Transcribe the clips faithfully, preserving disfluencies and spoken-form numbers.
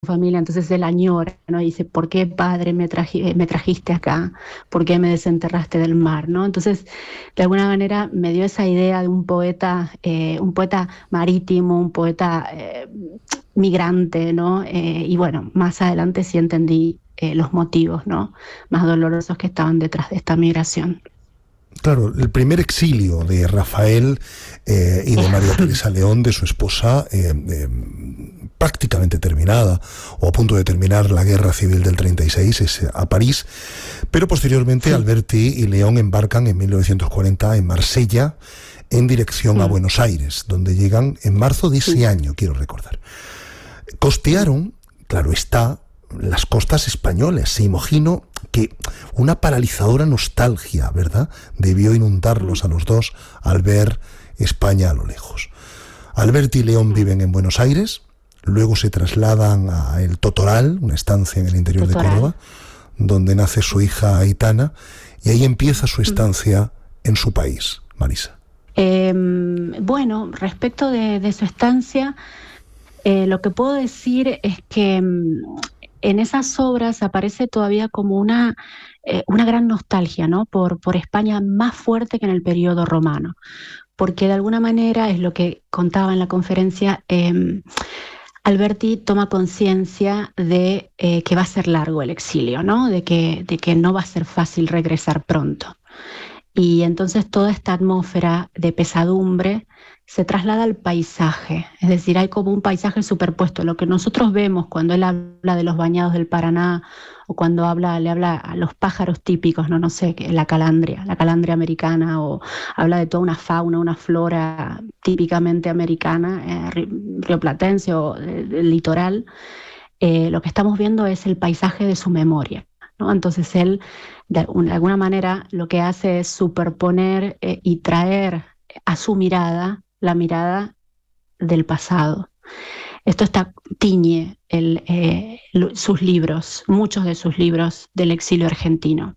familia, entonces él añora, ¿no? Y dice, ¿por qué, padre, me, traji- me trajiste acá? ¿Por qué me desenterraste del mar? ¿No? Entonces, de alguna manera me dio esa idea de un poeta, eh, un poeta marítimo, un poeta eh, migrante, ¿no? Eh, y bueno, más adelante sí entendí eh, los motivos, ¿no? Más dolorosos que estaban detrás de esta migración. Claro, el primer exilio de Rafael eh, y de María Teresa León, de su esposa, eh, eh, prácticamente terminada, o a punto de terminar la guerra civil del treinta y seis, es a París, pero posteriormente Sí. Alberti y León embarcan en mil novecientos cuarenta en Marsella, en dirección a Mm, Buenos Aires, donde llegan en marzo de ese sí, año, quiero recordar. Costearon, claro está, las costas españolas. Se imagino que una paralizadora nostalgia, ¿verdad?, debió inundarlos a los dos al ver España a lo lejos. Alberti y León viven en Buenos Aires, luego se trasladan a El Totoral, una estancia en el interior de Totoral. Córdoba, donde nace su hija Aitana, y ahí empieza su estancia en su país, Marisa. Eh, bueno, respecto de, de su estancia, eh, lo que puedo decir es que mm, en esas obras aparece todavía como una, eh, una gran nostalgia, ¿no? Por, por España más fuerte que en el periodo romano, porque de alguna manera es lo que contaba en la conferencia. Eh, Alberti toma conciencia de eh, que va a ser largo el exilio, ¿no? De que, de que no va a ser fácil regresar pronto. Y entonces toda esta atmósfera de pesadumbre se traslada al paisaje, es decir, hay como un paisaje superpuesto. Lo que nosotros vemos cuando él habla de los bañados del Paraná o cuando habla, le habla a los pájaros típicos, no, no sé, que la calandria, la calandria americana, o habla de toda una fauna, una flora típicamente americana, eh, ri- rioplatense o eh, del litoral. Eh, lo que estamos viendo es el paisaje de su memoria, ¿no? Entonces él, de, un- de alguna manera, lo que hace es superponer eh, y traer a su mirada la mirada del pasado. Esto está, tiñe el, eh, lo- sus libros, muchos de sus libros del exilio argentino.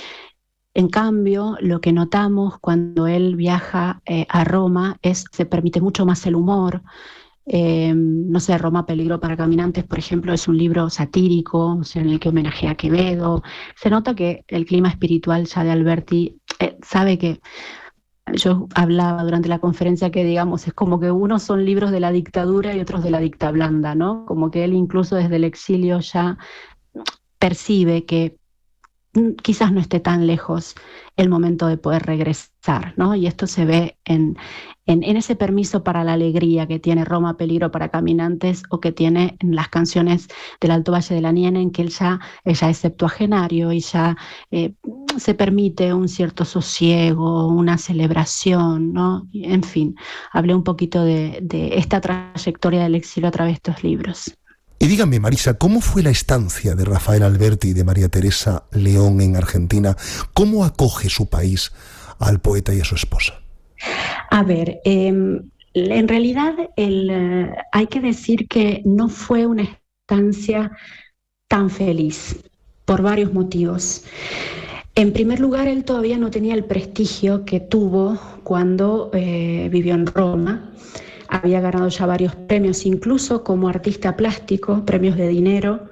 En cambio, lo que notamos cuando él viaja eh, a Roma es que se permite mucho más el humor. Eh, no sé, Roma, peligro para caminantes, por ejemplo, es un libro satírico, o sea, en el que homenajea a Quevedo. Se nota que el clima espiritual ya de Alberti eh, sabe que yo hablaba durante la conferencia que, digamos, es como que unos son libros de la dictadura y otros de la dicta blanda, ¿no? Como que él incluso desde el exilio ya percibe que mm, quizás no esté tan lejos el momento de poder regresar, ¿no? Y esto se ve en, en, en ese permiso para la alegría que tiene Roma, peligro para caminantes, o que tiene en las canciones del Alto Valle de la Niena, en que él ya, él ya es septuagenario y ya eh, se permite un cierto sosiego, una celebración, ¿no? En fin, hablé un poquito de, de esta trayectoria del exilio a través de estos libros. Y dígame, Marisa, ¿cómo fue la estancia de Rafael Alberti y de María Teresa León en Argentina? ¿Cómo acoge su país al poeta y a su esposa? A ver, eh, en realidad el, eh, hay que decir que no fue una estancia tan feliz por varios motivos. En primer lugar, él todavía no tenía el prestigio que tuvo cuando eh, vivió en Roma. Había ganado ya varios premios, incluso como artista plástico, premios de dinero,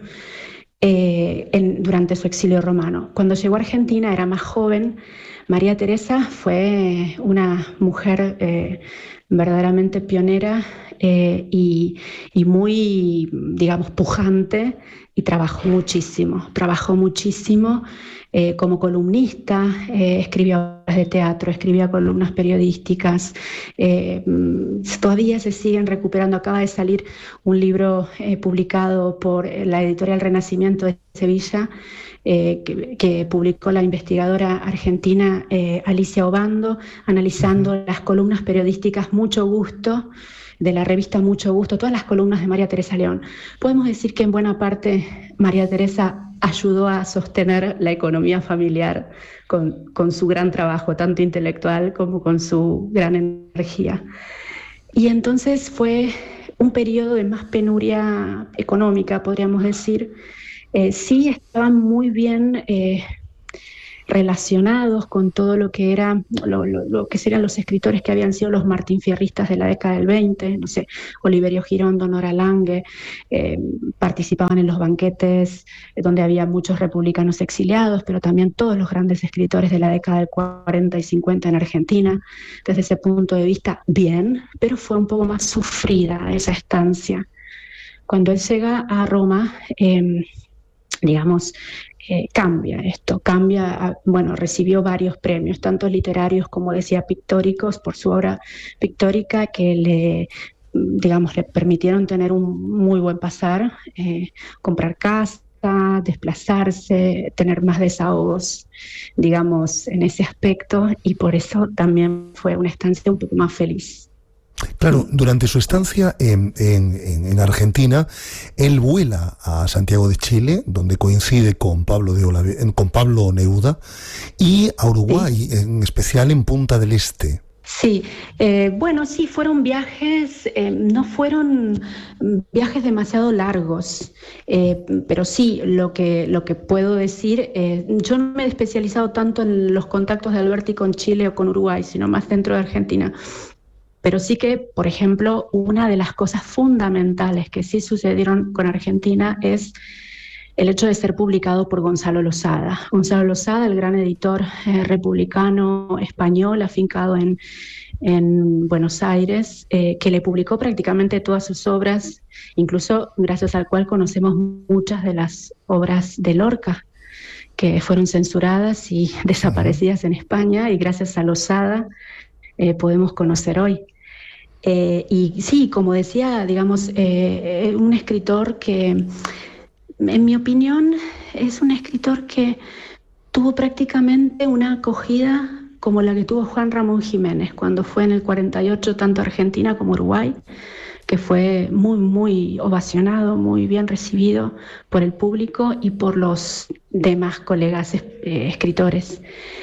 eh, en, durante su exilio romano. Cuando llegó a Argentina era más joven. María Teresa fue una mujer eh, verdaderamente pionera eh, y, y muy, digamos, pujante, y trabajó muchísimo, trabajó muchísimo eh, como columnista, eh, escribía obras de teatro, escribía columnas periodísticas, eh, todavía se siguen recuperando. Acaba de salir un libro eh, publicado por la editorial Renacimiento de Sevilla, eh, que, que publicó la investigadora argentina eh, Alicia Obando, analizando Uh-huh. las columnas periodísticas Mucho Gusto, de la revista Mucho Gusto, todas las columnas de María Teresa León. Podemos decir que en buena parte María Teresa ayudó a sostener la economía familiar con, con su gran trabajo, tanto intelectual como con su gran energía. Y entonces fue un periodo de más penuria económica, podríamos decir. Eh, sí estaban muy bien eh, relacionados con todo lo que era, lo, lo, lo que serían los escritores que habían sido los martinfierristas de la década del veinte, no sé, Oliverio Girondo, Nora Lange, eh, participaban en los banquetes eh, donde había muchos republicanos exiliados, pero también todos los grandes escritores de la década del cuarenta y cincuenta en Argentina. Desde ese punto de vista, bien, pero fue un poco más sufrida esa estancia. Cuando él llega a Roma, eh, digamos, eh, cambia esto, cambia, bueno, recibió varios premios, tanto literarios como decía pictóricos, por su obra pictórica que le, digamos, le permitieron tener un muy buen pasar, eh, comprar casa, desplazarse, tener más desahogos, digamos, en ese aspecto, y por eso también fue una estancia un poco más feliz. Claro, durante su estancia en, en, en Argentina, él vuela a Santiago de Chile, donde coincide con Pablo, de Olave, con Pablo Neruda, y a Uruguay, sí, en especial en Punta del Este. Sí, eh, bueno, sí, fueron viajes, eh, no fueron viajes demasiado largos, eh, pero sí, lo que, lo que puedo decir, eh, yo no me he especializado tanto en los contactos de Alberti con Chile o con Uruguay, sino más dentro de Argentina. Pero sí que, por ejemplo, una de las cosas fundamentales que sí sucedieron con Argentina es el hecho de ser publicado por Gonzalo Losada. Gonzalo Losada, el gran editor eh, republicano español, afincado en, en Buenos Aires, eh, que le publicó prácticamente todas sus obras, incluso gracias al cual conocemos muchas de las obras de Lorca, que fueron censuradas y desaparecidas en España, y gracias a Losada Eh, podemos conocer hoy. Eh, y sí, como decía, digamos, eh, un escritor que, en mi opinión, es un escritor que tuvo prácticamente una acogida como la que tuvo Juan Ramón Jiménez cuando fue en el cuarenta y ocho tanto Argentina como Uruguay, que fue muy, muy ovacionado, muy bien recibido por el público y por los demás colegas eh, escritores.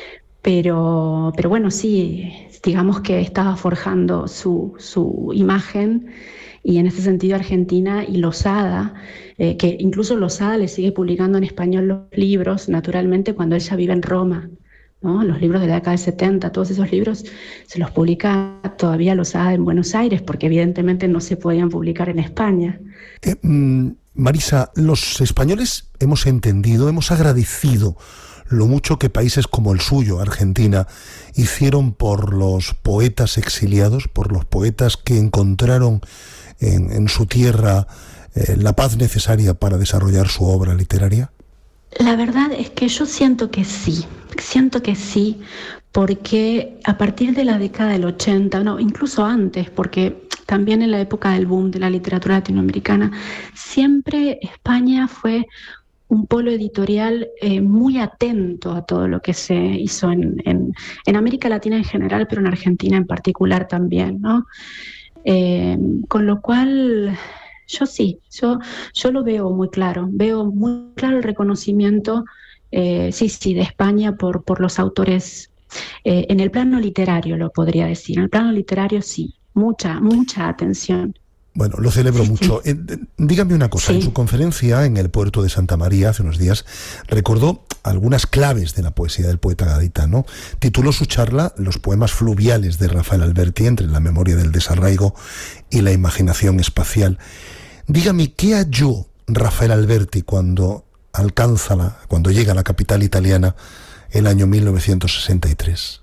Pero, pero bueno, sí, digamos que estaba forjando su, su imagen, y en ese sentido Argentina y Losada, eh, que incluso Losada le sigue publicando en español los libros, naturalmente, cuando ella vive en Roma, ¿no? Los libros de la década del setenta, todos esos libros se los publica todavía Losada en Buenos Aires, porque evidentemente no se podían publicar en España. Eh, mm, Marisa, los españoles hemos entendido, hemos agradecido lo mucho que países como el suyo, Argentina, hicieron por los poetas exiliados, por los poetas que encontraron en, en su tierra eh, la paz necesaria para desarrollar su obra literaria? La verdad es que yo siento que sí, siento que sí, porque a partir de la década del ochenta, no, incluso antes, porque también en la época del boom de la literatura latinoamericana, siempre España fue un polo editorial eh, muy atento a todo lo que se hizo en, en, en América Latina en general, pero en Argentina en particular también, ¿no? Eh, con lo cual, yo sí, yo, yo lo veo muy claro, veo muy claro el reconocimiento, eh, sí, sí, de España por, por los autores, eh, en el plano literario lo podría decir, en el plano literario sí, mucha, mucha atención. Bueno, lo celebro sí, mucho. Sí. Eh, dígame una cosa, sí. En su conferencia en el puerto de Santa María hace unos días recordó algunas claves de la poesía del poeta gaditano. Tituló su charla Los poemas fluviales de Rafael Alberti, entre la memoria del desarraigo y la imaginación espacial. Dígame, ¿qué halló Rafael Alberti cuando alcanza la, cuando llega a la capital italiana el año mil novecientos sesenta y tres?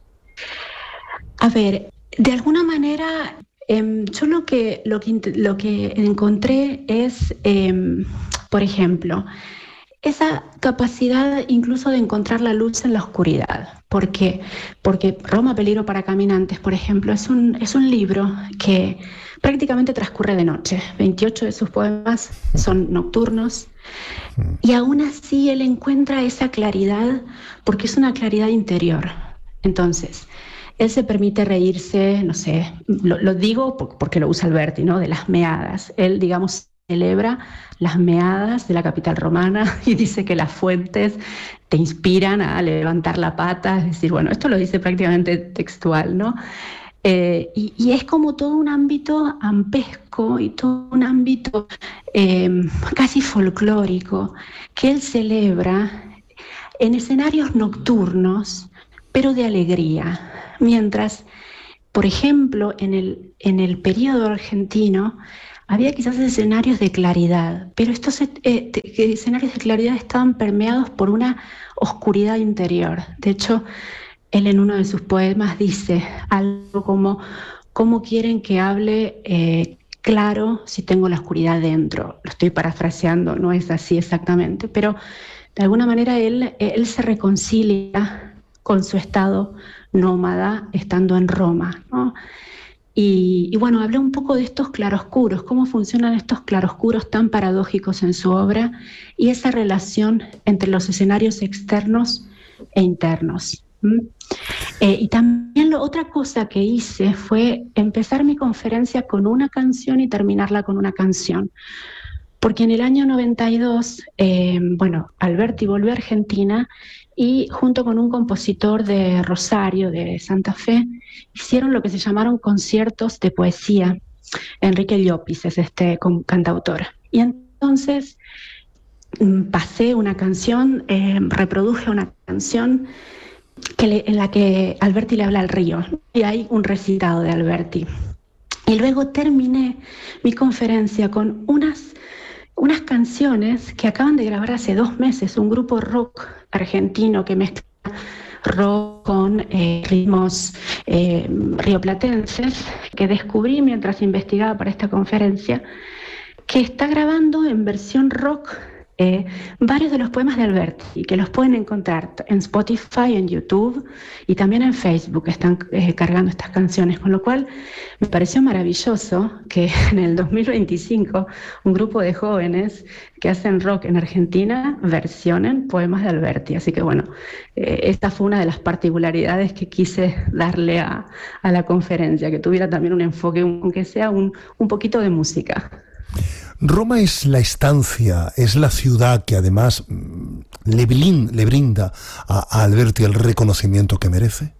A ver, de alguna manera Eh, yo lo que, lo, que, lo que encontré es, eh, por ejemplo, esa capacidad incluso de encontrar la luz en la oscuridad. ¿Por qué? Porque Roma, peligro para caminantes, por ejemplo, es un, es un libro que prácticamente transcurre de noche. veintiocho de sus poemas son nocturnos, y aún así él encuentra esa claridad porque es una claridad interior. Entonces, él se permite reírse, no sé, lo, lo digo porque lo usa Alberti, ¿no? De las meadas. Él, digamos, celebra las meadas de la capital romana y dice que las fuentes te inspiran a levantar la pata. Es decir, bueno, esto lo dice prácticamente textual, ¿no? Eh, y, y es como todo un ámbito ampesco y todo un ámbito eh, casi folclórico que él celebra, en escenarios nocturnos, pero de alegría. Mientras, por ejemplo, en el, en el periodo argentino, había quizás escenarios de claridad, pero estos eh, escenarios de claridad estaban permeados por una oscuridad interior. De hecho, él en uno de sus poemas dice algo como: ¿cómo quieren que hable eh, claro si tengo la oscuridad dentro? Lo estoy parafraseando, no es así exactamente, pero de alguna manera él, él se reconcilia con su estado nómada estando en Roma, ¿no? Y, y bueno, hablé un poco de estos claroscuros, cómo funcionan estos claroscuros tan paradójicos en su obra y esa relación entre los escenarios externos e internos. ¿Mm? Eh, y también lo, otra cosa que hice fue empezar mi conferencia con una canción y terminarla con una canción. Porque en el año noventa y dos, eh, bueno, Alberti volvió a Argentina y junto con un compositor de Rosario, de Santa Fe, hicieron lo que se llamaron conciertos de poesía. Enrique Llopis es este cantautor. Y entonces pasé una canción, eh, reproduje una canción que le, en la que Alberti le habla al río. Y hay un recitado de Alberti. Y luego terminé mi conferencia con unas... unas canciones que acaban de grabar hace dos meses, un grupo rock argentino que mezcla rock con eh, ritmos eh, rioplatenses, que descubrí mientras investigaba para esta conferencia, que está grabando en versión rock eh, varios de los poemas de Alberti, que los pueden encontrar en Spotify, en YouTube y también en Facebook. Están eh, cargando estas canciones, con lo cual me pareció maravilloso que en el dos mil veinticinco un grupo de jóvenes que hacen rock en Argentina versionen poemas de Alberti. Así que bueno, eh, esta fue una de las particularidades que quise darle a, a la conferencia, que tuviera también un enfoque, aunque sea un, un poquito de música. Roma es la estancia, es la ciudad que además le, blin, le brinda a, a Alberti el reconocimiento que merece.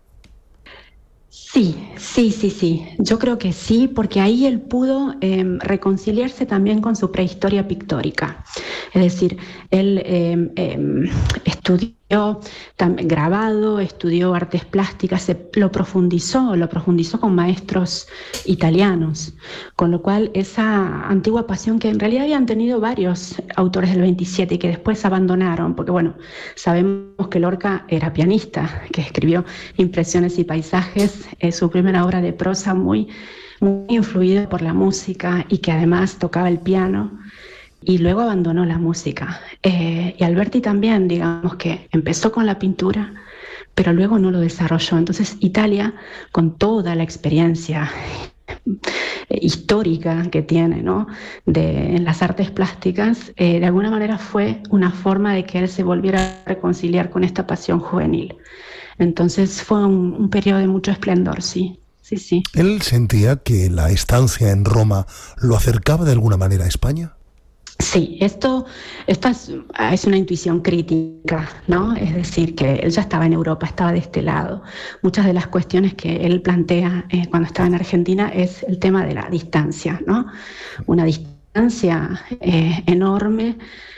Sí, sí, sí, sí. Yo creo que sí, porque ahí él pudo eh, reconciliarse también con su prehistoria pictórica. Es decir, él eh, eh, estudió también grabado, estudió artes plásticas, se, lo profundizó, lo profundizó con maestros italianos, con lo cual esa antigua pasión que en realidad habían tenido varios autores del veintisiete y que después abandonaron, porque bueno, sabemos que Lorca era pianista, que escribió Impresiones y Paisajes, es su primera obra de prosa muy, muy influida por la música y que además tocaba el piano. Y luego abandonó la música. Eh, y Alberti también, digamos que empezó con la pintura, pero luego no lo desarrolló. Entonces Italia, con toda la experiencia histórica que tiene, ¿no?, de, en las artes plásticas, eh, de alguna manera fue una forma de que él se volviera a reconciliar con esta pasión juvenil. Entonces fue un, un periodo de mucho esplendor, sí. Sí, sí. ¿Él sentía que la estancia en Roma lo acercaba de alguna manera a España? Sí, esto, esto es, es una intuición crítica, ¿no? Es decir, que él ya estaba en Europa, estaba de este lado. Muchas de las cuestiones que él plantea eh, cuando estaba en Argentina es el tema de la distancia, ¿no? Una distancia eh, enorme.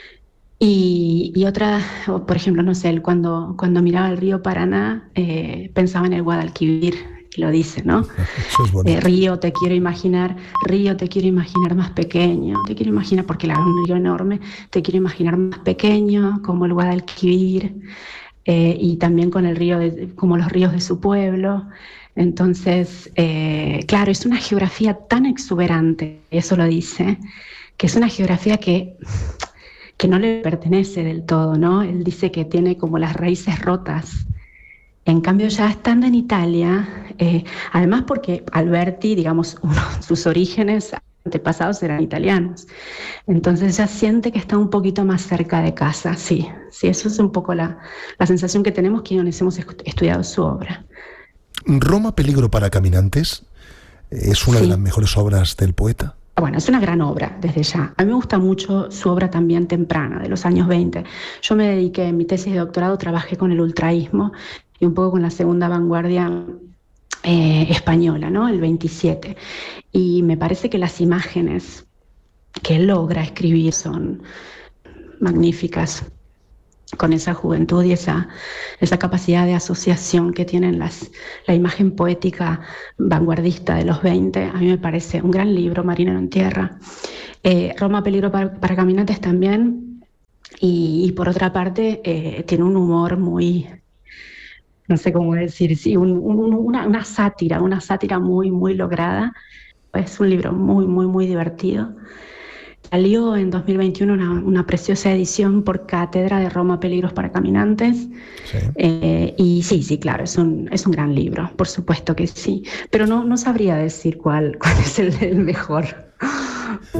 Y, y otra, por ejemplo, no sé, él cuando, cuando miraba el río Paraná eh, pensaba en el Guadalquivir. Lo dice, ¿no? Es eh, río, te quiero imaginar, río, te quiero imaginar más pequeño, te quiero imaginar, porque es un río enorme, te quiero imaginar más pequeño, como el Guadalquivir, eh, y también con el río, de, como los ríos de su pueblo. Entonces, eh, claro, es una geografía tan exuberante, eso lo dice, que es una geografía que, que no le pertenece del todo, ¿no? Él dice que tiene como las raíces rotas. En cambio, ya estando en Italia, eh, además porque Alberti, digamos, uno, sus orígenes antepasados eran italianos, entonces ya siente que está un poquito más cerca de casa, sí, sí, eso es un poco la, la sensación que tenemos quienes hemos estudiado su obra. ¿Roma, peligro para caminantes? ¿Es una sí. de las mejores obras del poeta? Bueno, es una gran obra, desde ya. A mí me gusta mucho su obra también temprana, de los años veinte. Yo me dediqué, en mi tesis de doctorado, trabajé con el ultraísmo y un poco con la segunda vanguardia eh, española, ¿no?, el veintisiete. Y me parece que las imágenes que él logra escribir son magníficas. con esa juventud y esa, esa capacidad de asociación que tienen las, la imagen poética vanguardista de los veinte. A mí me parece un gran libro, Marinero en Tierra. Eh, Roma, peligro para, para caminantes también. Y, y por otra parte, eh, tiene un humor muy, no sé cómo decir, sí, un, un, una, una sátira, una sátira muy, muy lograda. Es un libro muy, muy, muy divertido. Salió en dos mil veintiuno una, una preciosa edición por Cátedra de Roma, Peligros para Caminantes. Sí. Eh, y sí, sí, claro, es un, es un gran libro, por supuesto que sí. Pero no, no sabría decir cuál, cuál es el, el mejor.